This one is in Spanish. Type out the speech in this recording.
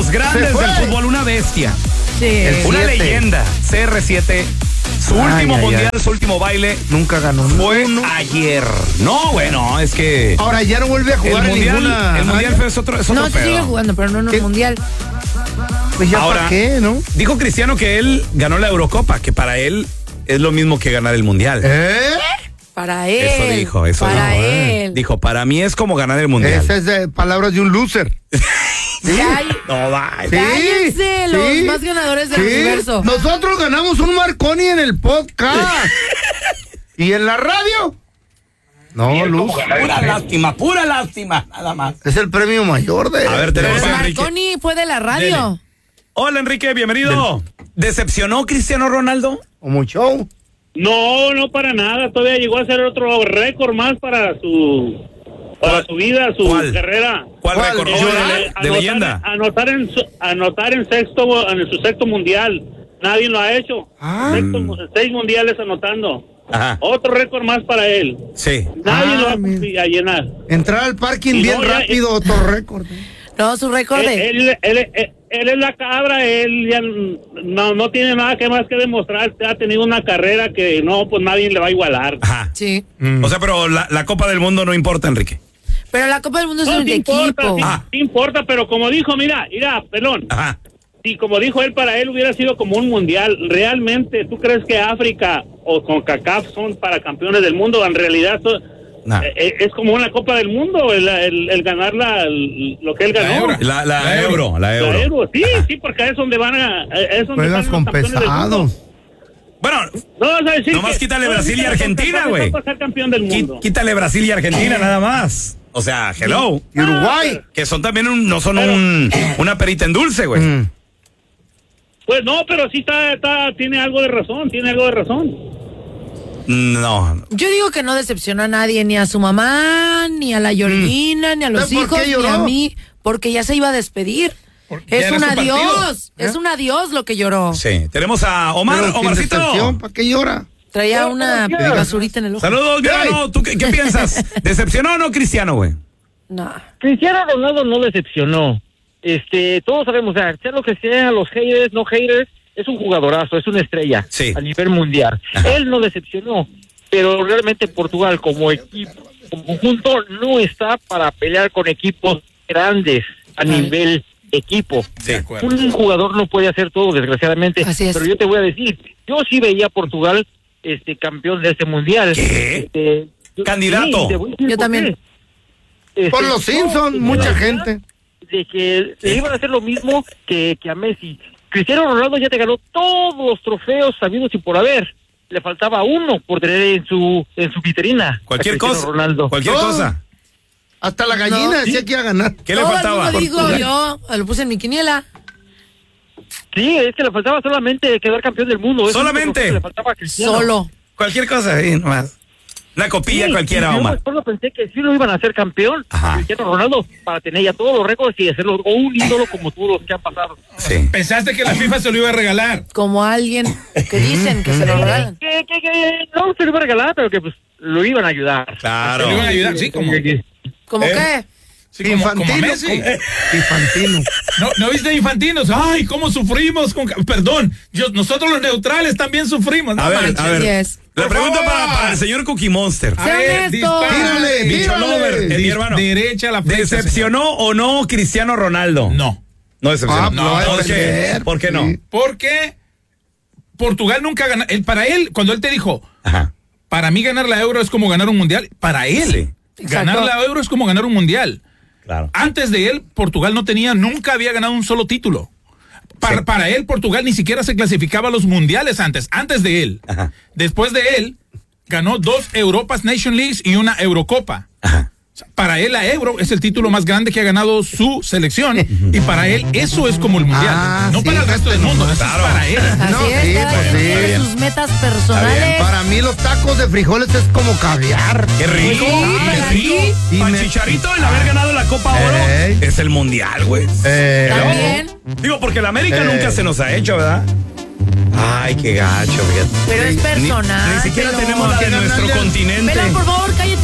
los grandes del fútbol, una bestia. Sí. Una leyenda. CR7. Su último mundial, su último baile. Nunca ganó. Fue ayer. No, bueno, es que. Ahora ya no vuelve a jugar el mundial, ninguna. El mundial es otro No, pedo. sigue jugando, pero no en un mundial. Pues ya Ahora, para qué, ¿no? Dijo Cristiano que él ganó la Eurocopa, que para él es lo mismo que ganar el mundial. Para él. Eso dijo, eso para dijo. él. Dijo, para mí es como ganar el mundial. Esas es de palabras de un loser. No va. Cállense, los más ganadores del universo. Nosotros ganamos un Marconi en el podcast. ¿Y en la radio? No, Luz. Pura lástima, nada más. Es el premio mayor de... A ver, tenemos Pero a Enrique. Marconi fue de la radio. Hola, Enrique, bienvenido. ¿Decepcionó Cristiano Ronaldo? Como show. No, para nada. Todavía llegó a hacer otro récord más para su vida, su carrera. ¿Cuál récord? De leyenda. Anotar en su sexto mundial. Nadie lo ha hecho. 6 mundiales anotando. Ajá. Otro récord más para él. Sí. Nadie lo va a llenar. Entrar al parking Y bien no, ya- rápido, otro récord. No, su récord de... Él es la cabra, él ya no tiene nada que más que demostrar. Ha tenido una carrera que pues nadie le va a igualar. Ajá. Sí. O sea, pero la Copa del Mundo no importa, Enrique. Pero la Copa del Mundo es No, un sí importa, equipo. sí importa, pero como dijo, mira, pelón. Ajá. Sí, como dijo él, para él hubiera sido como un mundial. ¿Realmente tú crees que África o CONCACAF son para campeones del mundo? En realidad es como una Copa del Mundo el ganar lo que él ganó. La Euro. La Euro, sí, porque es donde van a... Es donde Juegas van con los campeones del mundo. pesados. Bueno, No vas a decir nomás que- quítale no vas a Brasil y decir que Argentina, CONCACAF güey. está para ser campeón del mundo. Quítale Brasil y Argentina nada más. O sea, hello. Y Uruguay. Que son también no son una perita en dulce, güey. Pues no, pero sí tiene algo de razón, No. Yo digo que no decepcionó a nadie, ni a su mamá, ni a la Georgina, ni a los ¿Por qué hijos, ni lloró? a mí, porque ya se iba a despedir. ya Es era un su partido. adiós, es un adiós lo que lloró. Sí. Tenemos a Omar. Pero sin Omarcito. decepción, ¿para qué llora? Traía una basurita en el ojo. Saludos, mi hermano. ¿Tú qué piensas? ¿Decepcionó o no Cristiano, güey? No. Cristiano Ronaldo no decepcionó. Todos sabemos, sea lo que sea, los haters, no haters, es un jugadorazo, es una estrella a nivel mundial. Ajá. Él no decepcionó, pero realmente Portugal como equipo, como conjunto, no está para pelear con equipos grandes a nivel equipo. Sí. Un jugador no puede hacer todo, desgraciadamente. Así es. Pero yo te voy a decir, yo sí veía a Portugal campeón de este mundial. ¿Qué? Candidato. Sí, te voy a decir Yo por también. qué. Por los Simpsons, mucha gente. De que le iban a hacer lo mismo que a Messi. Cristiano Ronaldo ya te ganó todos los trofeos sabidos y por haber. Le faltaba uno por tener en su vitrina. Cualquier a Cristiano cosa. Ronaldo. Cualquier No. cosa. Hasta la gallina decía que iba a ganar. ¿Qué le Todo faltaba? el mundo digo yo, lo puse en mi quiniela. Sí, es que le faltaba solamente quedar campeón del mundo. Eso Solamente. es lo que le faltaba a Cristiano. Solo. Cualquier cosa, ahí nomás. Una copilla Sí, cualquiera, y yo Omar. después lo pensé que sí lo iban a hacer campeón. Ajá. Cristiano Ronaldo para tener ya todos los récords y hacerlo un ídolo como todos los que han pasado. Sí. Pensaste que la FIFA se lo iba a regalar. Como alguien que dicen que se lo regalan. Que no se lo iba a regalar, pero que pues lo iban a ayudar. Claro. Se lo iban a ayudar, sí, como. ¿Cómo qué? Sí, como a Infantino. Messi. Infantino. ¿No viste Infantinos? Ay, cómo sufrimos perdón, nosotros los neutrales también sufrimos. No A ver, manches. a ver. Así es. La Por pregunta favor. para el señor Cookie Monster. A Sea ver, honesto. dispara. Tírale, Bicho tírale. Lover, mi hermano. Derecha a la flecha. ¿Decepcionó o no Cristiano Ronaldo? señor. No. No decepcionó. Ah, lo va a ¿por qué? defender. ¿Por qué no? Sí. Porque Portugal nunca gana. Para él, cuando él te dijo, Ajá. para mí ganar la Euro es como ganar un mundial, para él, Sí. ganar Exacto. la Euro es como ganar un mundial. Claro. Antes de él, Portugal nunca había ganado un solo título. Para él, Portugal ni siquiera se clasificaba a los mundiales antes de él. Ajá. Después de él, ganó 2 Europas Nation Leagues y una Eurocopa. Ajá. Para él la Euro es el título más grande que ha ganado su selección y para él eso es como el mundial, no sí, para el resto del mundo, eso claro. es para él. Así No, es, sí, cada pues quien sí. tiene sus metas personales. Para mí los tacos de frijoles es como caviar. Qué rico. Sí, Qué rico. Y Para me- Chicharito el haber ganado la Copa Oro Ey. es el mundial, güey. También. Digo, porque la América nunca se nos ha hecho, ¿verdad? Ay, qué gacho, fíjate. Pero es Ni personal. siquiera Pelón. tenemos la de nuestro continente. Pelón, por favor, cállate.